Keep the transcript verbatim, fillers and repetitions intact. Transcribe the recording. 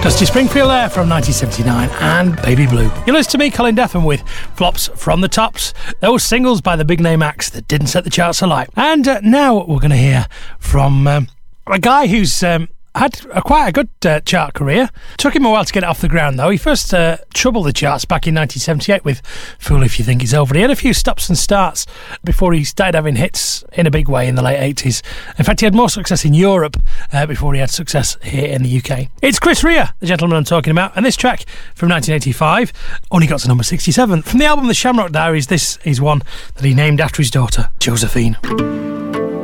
Dusty Springfield there from nineteen seventy-nine and Baby Blue. You listen to me, Colin Duffin, with Flops from the Tops, those singles by the big name acts that didn't set the charts alight. And uh, now we're going to hear from um, a guy who's um, had a, quite a good uh, chart career. Took him a while to get it off the ground, though. He first uh, troubled the charts back in nineteen seventy-eight with Fool If You Think It's Over. He had a few stops and starts before he started having hits in a big way in the late eighties. In fact, he had more success in Europe uh, before he had success here in the U K. It's Chris Rea, the gentleman I'm talking about, and this track from nineteen eighty-five only got to number sixty-seven. From the album The Shamrock Diaries, this is one that he named after his daughter, Josephine.